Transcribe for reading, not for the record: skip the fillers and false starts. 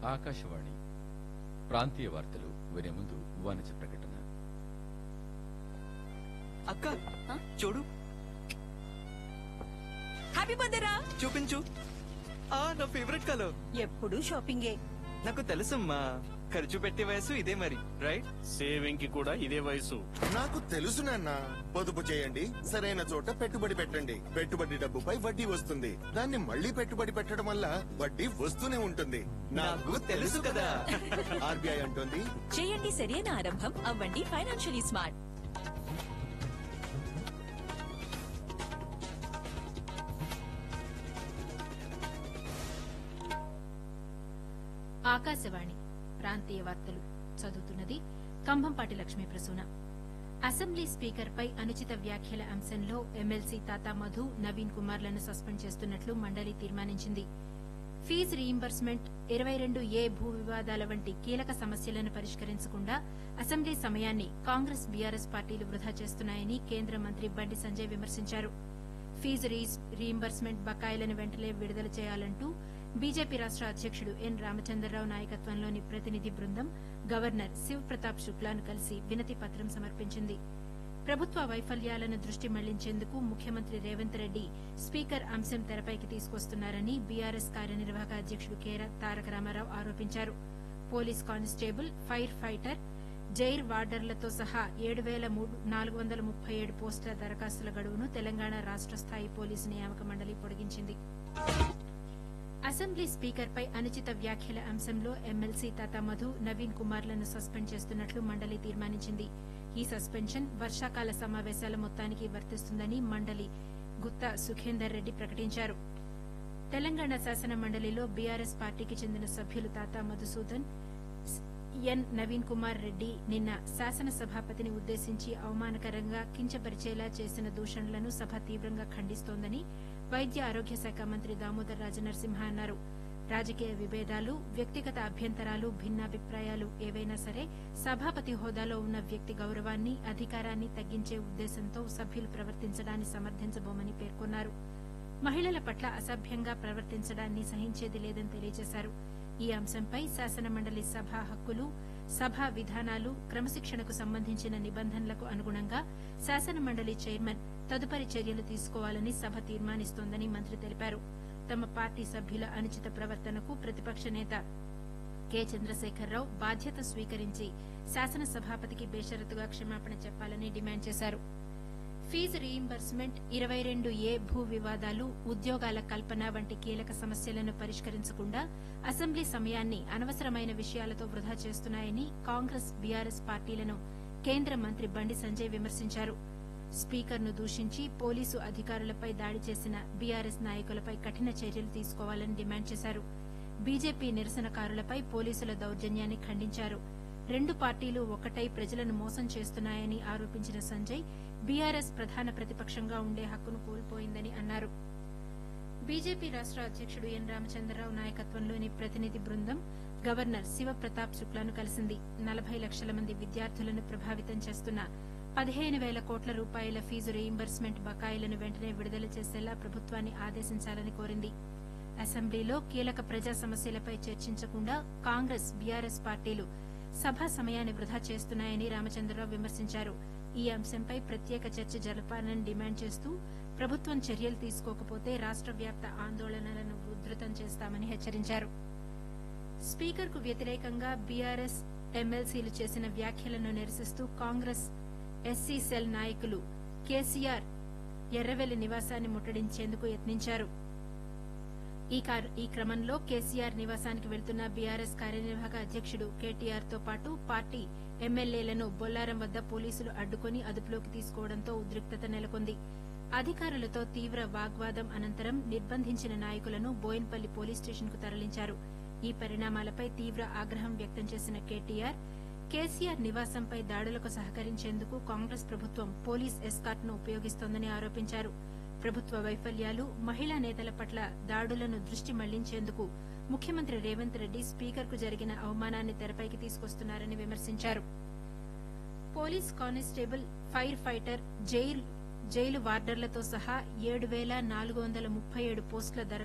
ఆకాశవాణి ప్రాంతీయ వార్తలు వినే ముందు వాణిజ్య ప్రకటన. అక్క చూడు, హ్యాపీ బర్త్డే రా. చూపించు. నా ఫేవరెట్ కలర్. ఎప్పుడు షాపింగే. నాకు తెలుసమ్మా, ఖర్చు పెట్టే వయసు ఇదే మరి, రైట్? సేవింగ్ కి కూడా ఇదే వయసు. నాకు తెలుసు నాన్న. పొదుపు చేయండి, సరైన చోట పెట్టుబడి పెట్టండి. పెట్టుబడి డబ్బుపై వడ్డీ వస్తుంది. దాన్ని మళ్ళీ పెట్టుబడి పెట్టడం వల్ల వడ్డీ వస్తూనే ఉంటుంది. నాకు తెలుసు కదా. ఆర్బీఐ అంటుంది, చేయండి సరైన ఆరంభం, అవ్వండి ఫైనాన్షియలీ స్మార్ట్. ఆకాశవాణి ప్రాంతీయ వార్తలు చదువుతున్నది కంభంపాటి లక్ష్మీ ప్రసూన. అసెంబ్లీ స్పీకర్పై అనుచిత వ్యాఖ్యల అంశంలో ఎమ్మెల్సీ తాతా మధు, నవీన్ కుమార్లను సస్పెండ్ చేస్తున్నట్లు మండలి తీర్మానించింది. ఫీజు రీయింబర్స్మెంట్, 22A భూ వివాదాల వంటి కీలక సమస్యలను పరిష్కరించకుండా అసెంబ్లీ సమయాన్ని కాంగ్రెస్, బీఆర్ఎస్ పార్టీలు వృధా చేస్తున్నాయని కేంద్ర మంత్రి బండి సంజయ్ విమర్శించారు. ఫీజు రీయింబర్స్మెంట్ బకాయిలను వెంటనే విడుదల చేయాలంటూ బీజేపీ రాష్ట అధ్యకుడు ఎన్ రామచంద్రరావు నాయకత్వంలోని ప్రతినిధి బృందం గవర్నర్ శివ్ ప్రతాప్ శుక్లాను కలిసి వినతి పత్రం సమర్పించింది. ప్రభుత్వ వైఫల్యాలను దృష్టి మళ్లించేందుకు ముఖ్యమంత్రి రేవంత్ రెడ్డి స్పీకర్ అంశం తెరపైకి తీసుకొస్తున్నారని బీఆర్ఎస్ కార్యనిర్వాహక అధ్యకుడు కె తారక రామారావు ఆరోపించారు. Police constable, fire fighter, Jair వార్డర్లతో సహా 7,437 పోస్టుల దరఖాస్తుల గడువును తెలంగాణ రాష్ట స్థాయి పోలీసు నియామక మండలి పొడిగించింది. అసెంబ్లీ స్పీకర్పై అనుచిత వ్యాఖ్యల అంశంలో ఎమ్మెల్సీ తాతా మధు, నవీన్ కుమార్లను సస్పెండ్ చేస్తున్నట్లు మండలి తీర్మానించింది. ఈ సస్పెన్షన్ వర్షాకాల సమావేశాల మొత్తానికి వర్తిస్తుందని మండలి గుత్తా సుఖేందర్ రెడ్డి ప్రకటించారు. తెలంగాణ శాసన మండలిలో బీఆర్ఎస్ పార్టీకి చెందిన సభ్యులు తాతా మధుసూదన్, ఎన్ నవీన్ కుమార్ రెడ్డి నిన్న శాసనసభాపతిని ఉద్దేశించి అవమానకరంగా, కించపరిచేలా చేసిన దూషణలను సభ తీవ్రంగా ఖండిస్తోందని వైద్య ఆరోగ్య శాఖ మంత్రి దామోదర్ రాజనరసింహ అన్నారు. రాజకీయ విభేదాలు, వ్యక్తిగత అభ్యంతరాలు, భిన్నాభిప్రాయాలు ఏవైనా సరే సభాపతి హోదాలో ఉన్న వ్యక్తి గౌరవాన్ని, అధికారాన్ని తగ్గించే ఉద్దేశంతో సభ్యులు ప్రవర్తించడాన్ని సమర్థించబోమని పేర్కొన్నారు. మహిళల పట్ల అసభ్యంగా ప్రవర్తించడాన్ని సహించేది లేదని తెలియజేశారు. ఈ అంశంపై శాసనమండలి సభా హక్కులు, సభా విధానాలు, క్రమశిక్షణకు సంబంధించిన నిబంధనలకు అనుగుణంగా శాసనమండలి చైర్మన్ తదుపరి చర్యలు తీసుకోవాలని సభ తీర్మానిస్తోందని మంత్రి తెలిపారు. తమ పార్టీ సభ్యుల అనుచిత ప్రవర్తనకు ప్రతిపక్ష నేత కె చంద్రశేఖరరావు బాధ్యత స్వీకరించి శాసనసభాపతికి బేషరతుగా క్షమాపణ చెప్పాలని డిమాండ్ చేశారు. ఫీజు రీయింబర్స్మెంట్, 22A భూ వివాదాలు, ఉద్యోగాల కల్పన వంటి కీలక సమస్యలను పరిష్కరించకుండా అసెంబ్లీ సమయాన్ని అనవసరమైన విషయాలతో వృధా చేస్తున్నాయని కాంగ్రెస్, బీఆర్ఎస్ పార్టీలను కేంద్ర మంత్రి బండి సంజయ్ విమర్శించారు. స్పీకర్ను దూషించి పోలీసు అధికారులపై దాడి చేసిన బీఆర్ఎస్ నాయకులపై కఠిన చర్యలు తీసుకోవాలని డిమాండ్ చేశారు. బీజేపీ నిరసనకారులపై పోలీసుల దౌర్జన్యాన్ని ఖండించారు. రెండు పార్టీలు ఒక్కటై ప్రజలను మోసం చేస్తున్నాయని ఆరోపించిన సంజయ్ బీఆర్ఎస్ ప్రధాన ప్రతిపక్షంగా ఉండే హక్కును కోల్పోయిందని అన్నారు. బీజేపీ రాష్ట అధ్యకుడు ఎన్ రామచంద్రరావు నాయకత్వంలోని ప్రతినిధి బృందం గవర్నర్ శివప్రతాప్ శుక్లాను కలిసింది. 40 లక్షల మంది విద్యార్థులను ప్రభావితం చేస్తున్న 15,000 కోట్ల రూపాయల ఫీజు రీయింబర్స్మెంట్ బకాయిలను వెంటనే విడుదల చేసేలా ప్రభుత్వాన్ని ఆదేశించాలని కోరింది. అసెంబ్లీలో కీలక ప్రజా సమస్యలపై చర్చించకుండా కాంగ్రెస్, బీఆర్ఎస్ పార్టీలు సభా సమయాన్ని వృధా చేస్తున్నాయని రామచంద్రరావు విమర్శించారు. ఈ అంశంపై ప్రత్యేక చర్చ జరపాలని డిమాండ్ చేస్తూ ప్రభుత్వం చర్యలు తీసుకోకపోతే రాష్ట వ్యాప్త ఆందోళనలను ఉధృతం చేస్తామని హెచ్చరించారు. స్పీకర్కు వ్యతిరేకంగా బీఆర్ఎస్ ఎమ్మెల్సీలు చేసిన వ్యాఖ్యలను నిరసిస్తూ కాంగ్రెస్ ఎస్సీ సెల్ నాయకులు కేసీఆర్ ఎర్రవెల్లి నివాసాన్ని ముట్టడించేందుకు యత్నించారు. ఈ క్రమంలో కేసీఆర్ నివాసానికి వెళ్తున్న బీఆర్ఎస్ కార్యనిర్వాహక అధ్యకుడు కేటీఆర్ తో పాటు పార్టీ ఎమ్మెల్యేలను బొల్లారం వద్ద పోలీసులు అడ్డుకుని అదుపులోకి తీసుకోవడంతో ఉద్రిక్తత నెలకొంది. అధికారులతో తీవ్ర వాగ్వాదం అనంతరం నిర్బంధించిన నాయకులను బోయిన్పల్లి పోలీస్ స్టేషన్కు తరలించారు. ఈ పరిణామాలపై తీవ్ర ఆగ్రహం వ్యక్తం చేసిన కేసీఆర్ నివాసంపై దాడులకు సహకరించేందుకు కాంగ్రెస్ ప్రభుత్వం పోలీస్ ఎస్కార్ట్ను ఉపయోగిస్తోందని ఆరోపించారు. ప్రభుత్వ వైఫల్యాలు, మహిళా నేతల పట్ల దాడులను దృష్టి మళ్లించేందుకు ముఖ్యమంత్రి రేవంత్ రెడ్డి స్పీకర్కు జరిగిన అవమానాన్ని తెరపైకి తీసుకొస్తున్నారని విమర్శించారు. Police constable, fire fighter, jail వార్డర్లతో సహా 7,437 పోస్టుల